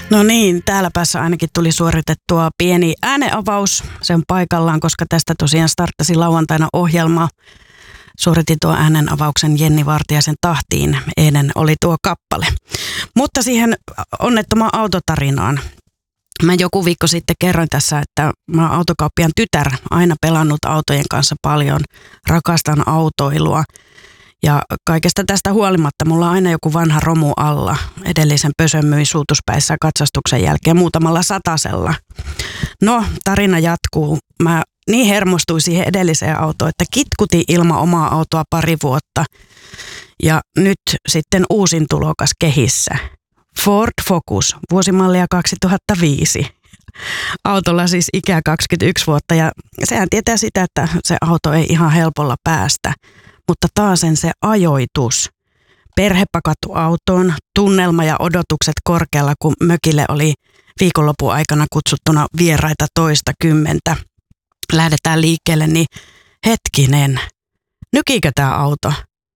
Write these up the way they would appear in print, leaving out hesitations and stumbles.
No niin, täällä päässä ainakin tuli suoritettua pieni ääneavaus. Se on paikallaan, koska tästä tosiaan starttasi lauantaina ohjelma. Suoritin tuo äänenavauksen Jenni Vartiaisen tahtiin. Eilen oli tuo kappale. Mutta siihen onnettomaan autotarinaan. Mä joku viikko sitten kerroin tässä, että mä oon autokauppiaan tytär, aina pelannut autojen kanssa paljon, rakastan autoilua. Ja kaikesta tästä huolimatta mulla on aina joku vanha romu alla. Edellisen pösön myin Suutuspäissä katsastuksen jälkeen muutamalla satasella. No, tarina jatkuu. Mä niin hermostuin siihen edelliseen autoon, että kitkutin ilman omaa autoa pari vuotta. Ja nyt sitten uusin tulokas kehissä. Ford Focus, vuosimallia 2005. Autolla siis ikää 21 vuotta ja sehän tietää sitä, että se auto ei ihan helpolla päästä. Mutta taasen se ajoitus. Perhe pakattu autoon, tunnelma ja odotukset korkealla, kun mökille oli viikonlopun aikana kutsuttuna vieraita 20. Lähdetään liikkeelle, niin hetkinen, nykiikö tämä auto?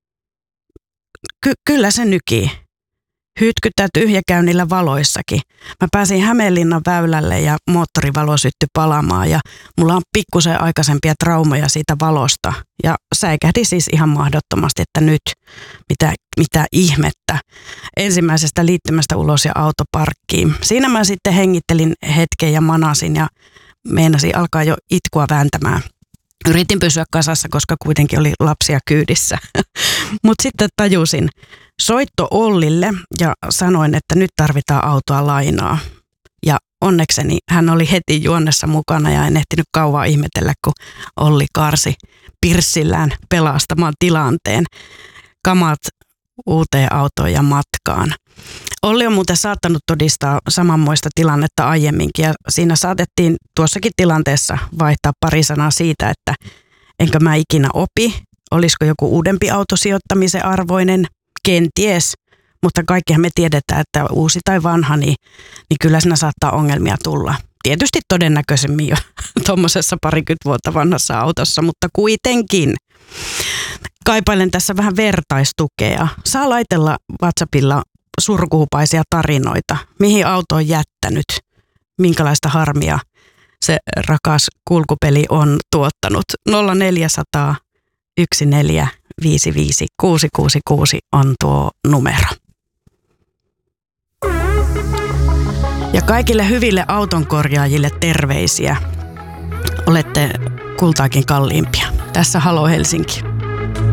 Kyllä se nykii. Hytkyttää tyhjäkäynnillä valoissakin. Mä pääsin Hämeenlinnan väylälle ja moottorivalo syttyi palamaan ja mulla on pikkusen aikaisempia traumoja siitä valosta. Ja säikähdin siis ihan mahdottomasti, että nyt mitä ihmettä. Ensimmäisestä liittymästä ulos ja autoparkkiin. Siinä mä sitten hengittelin hetken ja manasin ja meinasin alkaa jo itkua vääntämään. Yritin pysyä kasassa, koska kuitenkin oli lapsia kyydissä. Mutta sitten tajusin. Soitto Ollille ja sanoin, että nyt tarvitaan autoa lainaa. Ja onnekseni hän oli heti juonnessa mukana ja en ehtinyt kauan ihmetellä, kun Olli karsi pirssillään pelastamaan tilanteen. Kamat uuteen autoon ja matkaan. Olli on muuten saattanut todistaa samanmoista tilannetta aiemminkin ja siinä saatettiin tuossakin tilanteessa vaihtaa pari sanaa siitä, että enkö mä ikinä opi, olisiko joku uudempi auto sijoittamisen arvoinen, kenties, mutta kaikkihan me tiedetään, että uusi tai vanha, niin kyllä siinä saattaa ongelmia tulla. Tietysti todennäköisemmin jo tuommoisessa 20 vuotta vanhassa autossa, mutta kuitenkin. Kaipailen tässä vähän vertaistukea. Saa laitella WhatsAppilla surkuhupaisia tarinoita. Mihin auto on jättänyt? Minkälaista harmia se rakas kulkupeli on tuottanut? 0400 1455 666 on tuo numero. Ja kaikille hyville autonkorjaajille terveisiä. Olette kultaakin kalliimpia. Tässä Halo Helsinki.